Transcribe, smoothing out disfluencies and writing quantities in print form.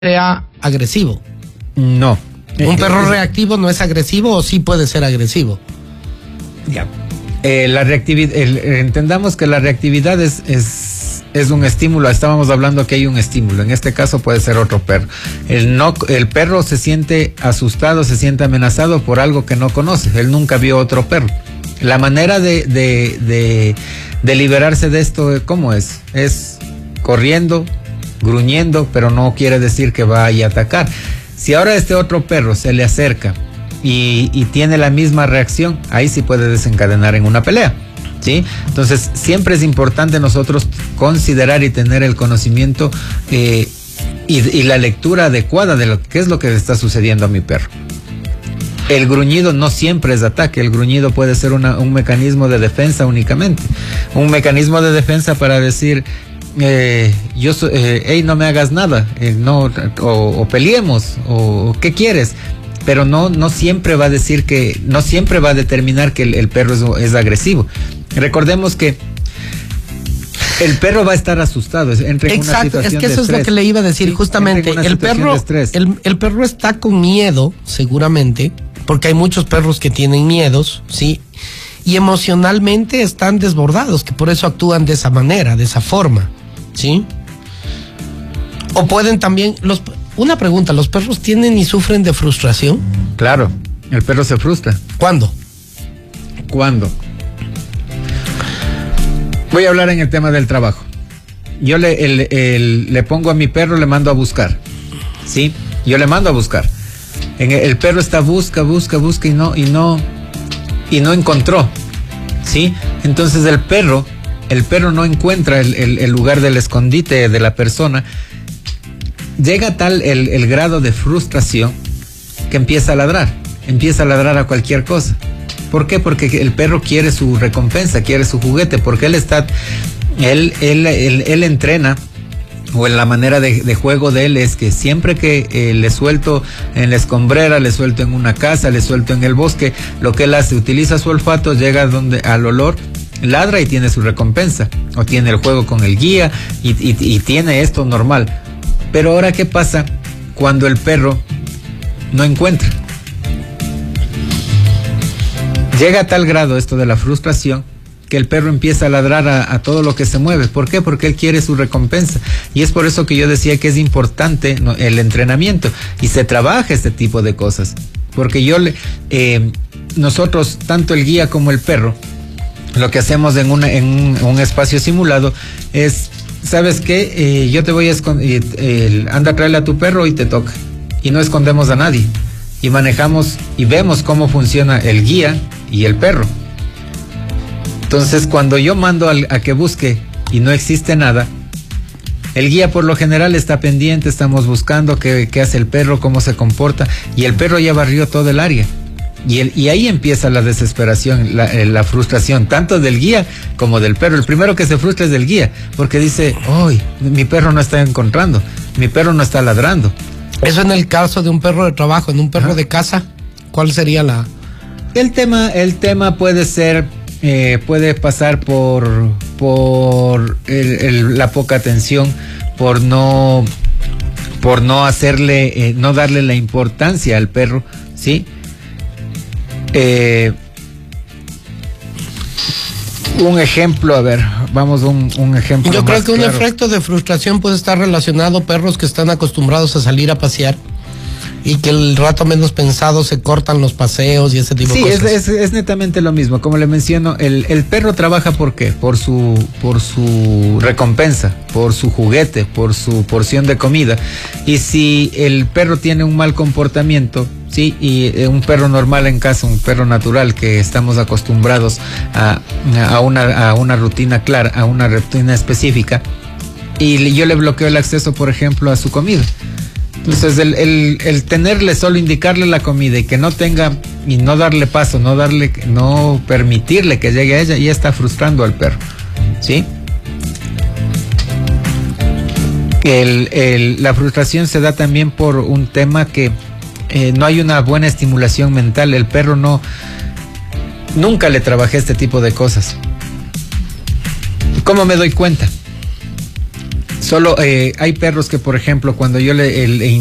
sea agresivo. No. ¿Un perro reactivo no es agresivo o sí puede ser agresivo? Ya. La reactividad, entendamos que la reactividad es un estímulo. Estábamos hablando que hay un estímulo. En este caso puede ser otro perro. El perro se siente asustado, se siente amenazado por algo que no conoce. Él nunca vio otro perro. La manera de liberarse de esto, ¿cómo es? Es corriendo, gruñendo, pero no quiere decir que vaya a atacar. Si ahora este otro perro se le acerca y tiene la misma reacción, ahí sí puede desencadenar en una pelea, ¿sí? Entonces siempre es importante nosotros considerar y tener el conocimiento y la lectura adecuada de qué es lo que le está sucediendo a mi perro. El gruñido no siempre es ataque, el gruñido puede ser un mecanismo de defensa únicamente, un mecanismo de defensa para decir hey, no me hagas nada, o peleemos, o ¿qué quieres? Pero no siempre va a decir no siempre va a determinar que el perro es agresivo. Recordemos que el perro va a estar asustado, entra en una situación de estrés. Es que eso es lo que le iba a decir, sí, justamente. El perro está con miedo, seguramente, porque hay muchos perros que tienen miedos, ¿sí? Y emocionalmente están desbordados, que por eso actúan de esa manera, de esa forma, ¿sí? O pueden también, una pregunta, ¿los perros tienen y sufren de frustración? Claro, el perro se frustra. ¿Cuándo? Voy a hablar en el tema del trabajo. Yo le pongo a mi perro, le mando a buscar, ¿sí? Yo le mando a buscar. El perro está busca y no encontró, ¿sí? Entonces el perro no encuentra el lugar del escondite de la persona. Llega tal el grado de frustración que empieza a ladrar a cualquier cosa. ¿Por qué? Porque el perro quiere su recompensa, quiere su juguete, porque él entrena, o en la manera de juego de él es que siempre que le suelto en la escombrera, le suelto en una casa, le suelto en el bosque, lo que él hace, utiliza su olfato, llega al olor, ladra y tiene su recompensa, o tiene el juego con el guía y tiene esto normal. Pero ahora, ¿qué pasa cuando el perro no encuentra? Llega a tal grado esto de la frustración que el perro empieza a ladrar a todo lo que se mueve. ¿Por qué? Porque él quiere su recompensa. Y es por eso que yo decía que es importante el entrenamiento y se trabaja este tipo de cosas. Porque nosotros, tanto el guía como el perro, lo que hacemos en un espacio simulado es, ¿sabes qué? Yo te voy a esconder, anda a traerle a tu perro y te toca. Y no escondemos a nadie. Y manejamos y vemos cómo funciona el guía y el perro. Entonces, cuando yo mando a que busque y no existe nada, el guía por lo general está pendiente, estamos buscando qué hace el perro, cómo se comporta, y el perro ya barrió todo el área. Y ahí empieza la desesperación, la frustración, tanto del guía como del perro. El primero que se frustra es del guía, porque dice, ¡ay! Mi perro no está encontrando, mi perro no está ladrando. Eso en el caso de un perro de trabajo. En un perro de casa, ¿cuál sería la...? El tema puede ser, puede pasar por la poca atención, por no hacerle, no darle la importancia al perro, ¿sí? Un ejemplo, a ver, vamos un ejemplo. Yo creo que un efecto de frustración puede estar relacionado perros que están acostumbrados a salir a pasear y que el rato menos pensado se cortan los paseos y ese tipo de cosas. Sí, es netamente lo mismo. Como le menciono, el perro trabaja ¿por qué? Por su recompensa, por su juguete, por su porción de comida. Y si el perro tiene un mal comportamiento, sí, y un perro normal en casa, un perro natural que estamos acostumbrados a una rutina clara, a una rutina específica, y yo le bloqueo el acceso, por ejemplo, a su comida. Entonces el tenerle, solo indicarle la comida y que no tenga, y no darle paso, no permitirle que llegue a ella, ya está frustrando al perro, ¿sí? La frustración se da también por un tema que no hay una buena estimulación mental. El perro nunca le trabajé este tipo de cosas. ¿Cómo me doy cuenta? Solo hay perros que, por ejemplo, cuando yo le